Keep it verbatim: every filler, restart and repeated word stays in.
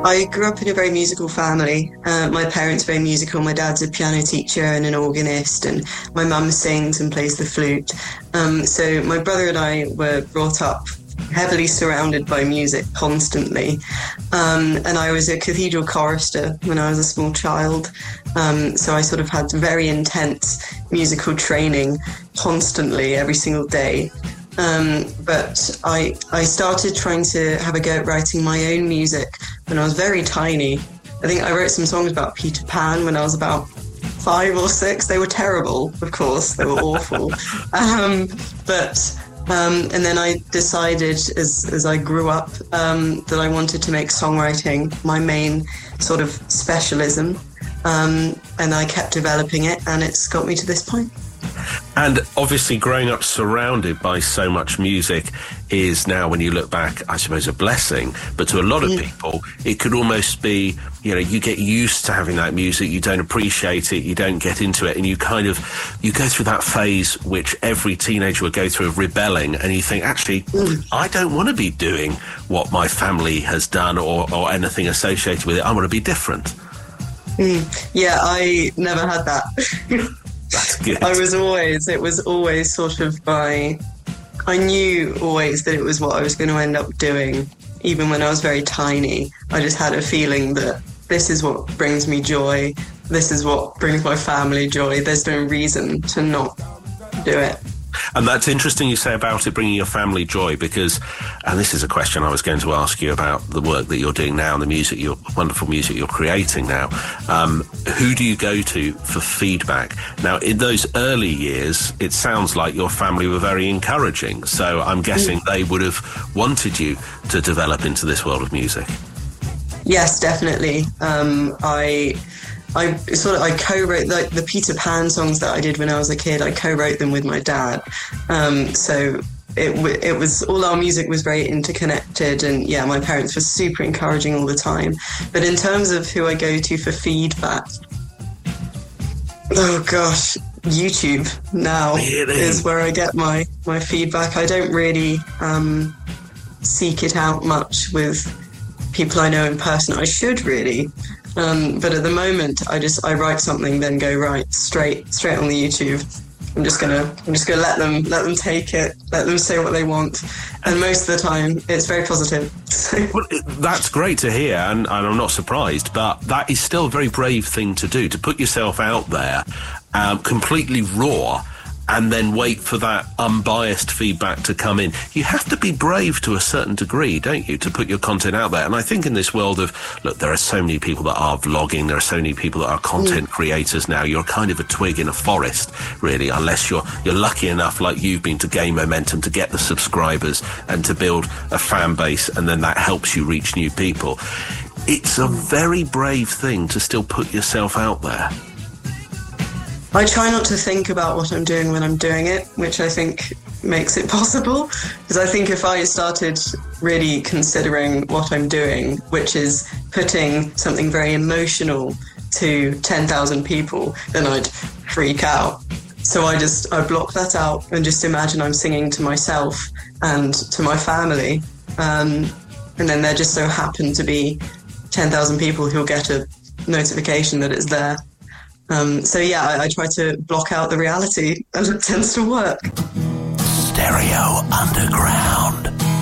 I grew up in a very musical family. Uh, my parents are very musical. My dad's a piano teacher and an organist, and my mum sings and plays the flute. Um, so my brother and I were brought up heavily surrounded by music constantly. Um, and I was a cathedral chorister when I was a small child. Um, so I sort of had very intense musical training constantly every single day. Um, but I I started trying to have a go at writing my own music when I was very tiny. I think I wrote some songs about Peter Pan when I was about five or six. They were terrible, of course. They were awful. Um, but um, and then I decided as as I grew up um, that I wanted to make songwriting my main sort of specialism. Um, and I kept developing it, and it's got me to this point. And obviously growing up surrounded by so much music is now, when you look back, I suppose a blessing. But to a lot of yeah. people, it could almost be, you know, you get used to having that music, you don't appreciate it, you don't get into it, and you kind of, you go through that phase which every teenager would go through of rebelling, and you think, actually, mm. I don't want to be doing what my family has done or, or anything associated with it. I want to be different. Mm. Yeah, I never had that. That's good. I was always, it was always sort of by, I knew always that it was what I was going to end up doing. Even when I was very tiny, I just had a feeling that this is what brings me joy. This is what brings my family joy. There's no reason to not do it. And that's interesting you say about it bringing your family joy, because, and this is a question I was going to ask you about the work that you're doing now and the music, your wonderful music you're creating now. Um, who do you go to for feedback? Now, in those early years, it sounds like your family were very encouraging. So I'm guessing they would have wanted you to develop into this world of music. Yes, definitely. Um, I... I sort of I co-wrote like the Peter Pan songs that I did when I was a kid. I co-wrote them with my dad, um, so it w- it was all our music was very interconnected, and yeah, my parents were super encouraging all the time. But in terms of who I go to for feedback, oh gosh, YouTube now really? is where I get my my feedback. I don't really um, seek it out much with people I know in person. I should really. Um, but at the moment, I just I write something, then go right straight straight on the YouTube. I'm just gonna I'm just gonna let them let them take it, let them say what they want, and most of the time it's very positive. Well, that's great to hear, and, and I'm not surprised. But that is still a very brave thing to do, to put yourself out there, um, completely raw, and then wait for that unbiased feedback to come in. You have to be brave to a certain degree, don't you, to put your content out there. And I think in this world of, look, there are so many people that are vlogging, there are so many people that are content mm. creators now. You're kind of a twig in a forest, really, unless you're you're lucky enough, like you've been, to gain momentum, to get the subscribers and to build a fan base, and then that helps you reach new people. It's a very brave thing to still put yourself out there. I try not to think about what I'm doing when I'm doing it, which I think makes it possible. Because I think if I started really considering what I'm doing, which is putting something very emotional to ten thousand people, then I'd freak out. So I just, I block that out and just imagine I'm singing to myself and to my family. Um, and then there just so happen to be ten thousand people who'll get a notification that it's there. Um, so yeah, I, I try to block out the reality, and it tends to work. Stereo Underground.